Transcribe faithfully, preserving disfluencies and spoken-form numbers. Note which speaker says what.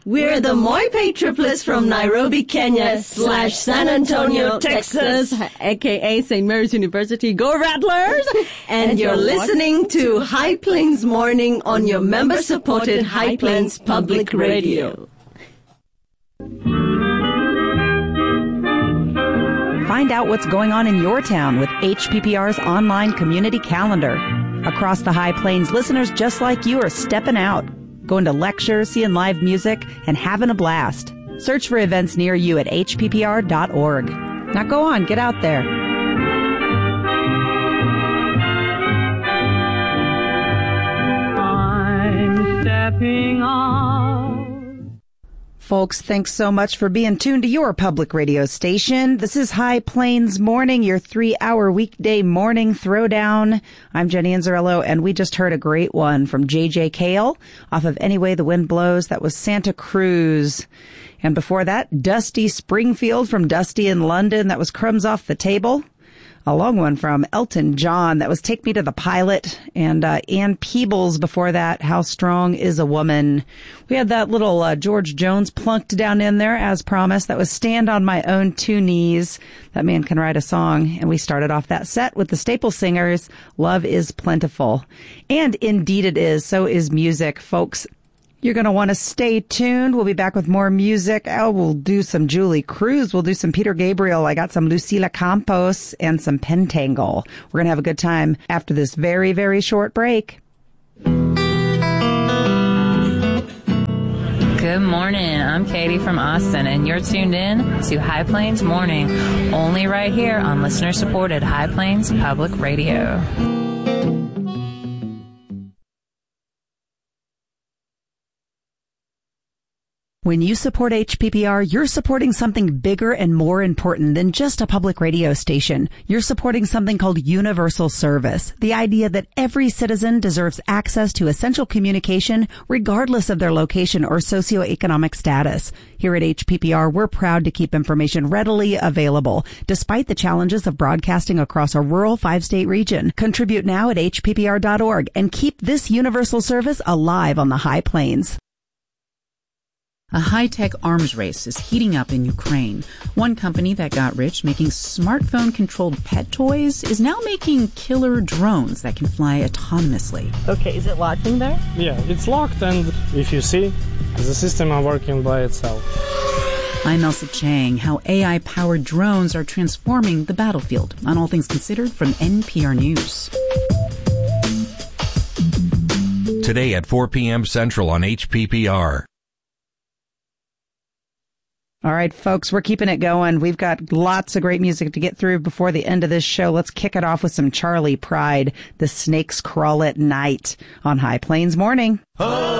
Speaker 1: We're the Moipei triplets from Nairobi, Kenya, slash San Antonio, Texas,
Speaker 2: a k a. Saint Mary's University. Go Rattlers!
Speaker 1: And, and you're listening to High Plains Morning on your member-supported High Plains Public Radio.
Speaker 3: Find out what's going on in your town with H P P R's online community calendar. Across the High Plains, listeners just like you are stepping out, going to lectures, seeing live music, and having a blast. Search for events near you at h p p r dot org. Now go on, get out there.
Speaker 4: I'm stepping off.
Speaker 3: Folks, thanks so much for being tuned to your public radio station. This is High Plains Morning, your three-hour weekday morning throwdown. I'm Jenny Inzarello, and we just heard a great one from J J Cale off of Any Way the Wind Blows. That was Santa Cruz. And before that, Dusty Springfield from Dusty in London. That was Crumbs Off the Table. A long one from Elton John. That was Take Me to the Pilot. And uh, Ann Peebles before that, How Strong is a Woman. We had that little uh, George Jones plunked down in there as promised. That was Stand on My Own Two Knees. That man can write a song. And we started off that set with the Staple Singers, Love is Plentiful. And indeed it is. So is music, folks. You're going to want to stay tuned. We'll be back with more music. Oh, we'll do some Julie Cruz. We'll do some Peter Gabriel. I got some Lucila Campos and some Pentangle. We're going to have a good time after this very, very short break.
Speaker 5: Good morning. I'm Katie from Austin, and you're tuned in to High Plains Morning, only right here on listener-supported High Plains Public Radio.
Speaker 3: When you support H P P R, you're supporting something bigger and more important than just a public radio station. You're supporting something called universal service, the idea that every citizen deserves access to essential communication regardless of their location or socioeconomic status. Here at H P P R, we're proud to keep information readily available, despite the challenges of broadcasting across a rural five-state region. Contribute now at h p p r dot org and keep this universal service alive on the High Plains.
Speaker 6: A high-tech arms race is heating up in Ukraine. One company that got rich making smartphone-controlled pet toys is now making killer drones that can fly autonomously.
Speaker 2: Okay, is it locked in there?
Speaker 7: Yeah, it's locked, and if you see, the system is working by itself.
Speaker 6: I'm Elsa Chang. How A I-powered drones are transforming the battlefield on All Things Considered from N P R News.
Speaker 8: Today at four p.m. Central on H P P R.
Speaker 3: All right, folks, we're keeping it going. We've got lots of great music to get through before the end of this show. Let's kick it off with some Charlie Pride, The Snakes Crawl at Night on High Plains Morning.
Speaker 9: Oh!